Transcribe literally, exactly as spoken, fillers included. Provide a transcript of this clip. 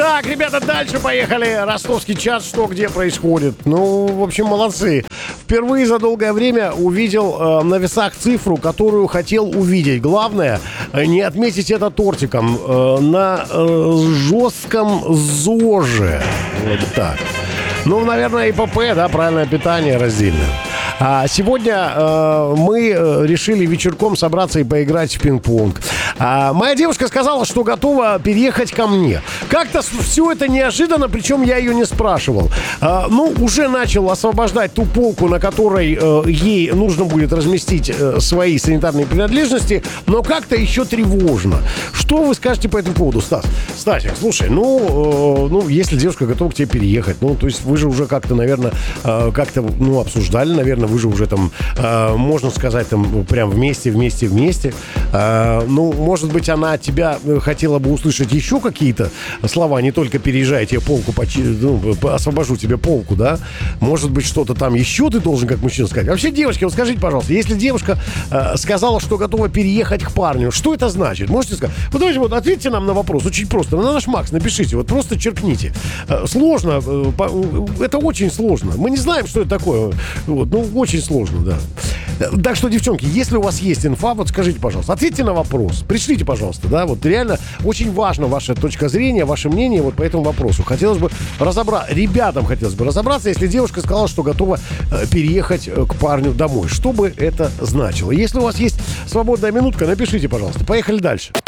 Так, ребята, дальше поехали. Ростовский чат, что где происходит. Ну, в общем, молодцы. Впервые за долгое время увидел э, на весах цифру, которую хотел увидеть. Главное, э, не отметить это тортиком. Э, на э, жестком ЗОЖе. Вот так. Ну, наверное, ИПП, да, правильное питание раздельное. А сегодня э, мы решили вечерком собраться и поиграть в пинг-понг. А моя девушка сказала, что готова переехать ко мне. Как-то все это неожиданно, причем я ее не спрашивал. А, ну, уже начал освобождать ту полку, на которой э, ей нужно будет разместить э, свои санитарные принадлежности, но как-то еще тревожно. Что вы скажете по этому поводу, Стас? Стасик, слушай, ну, э, ну, если девушка готова к тебе переехать, ну, то есть вы же уже как-то, наверное, э, как-то, ну, обсуждали, наверное, вы же уже там, э, можно сказать, там, прям вместе, вместе, вместе. Э, ну, может быть, она от тебя хотела бы услышать еще какие-то слова, не только переезжай, тебе полку, почи, ну, освобожу тебе полку, да? Может быть, что-то там еще ты должен как мужчина сказать. Вообще, девушки, вот скажите, пожалуйста, если девушка э, сказала, что готова переехать к парню, что это значит? Можете сказать? Вот давайте вот ответьте нам на вопрос, очень просто. На наш Макс напишите, вот просто черкните. Э, сложно, э, по, это очень сложно. Мы не знаем, что это такое. Вот, ну, очень сложно, да. Так что, девчонки, если у вас есть инфа, вот скажите, пожалуйста, ответьте на вопрос, пришлите, пожалуйста, да, вот реально очень важна ваша точка зрения, ваше мнение вот по этому вопросу. Хотелось бы разобраться, ребятам хотелось бы разобраться, если девушка сказала, что готова э, переехать э, к парню домой. Что бы это значило? Если у вас есть свободная минутка, напишите, пожалуйста. Поехали дальше.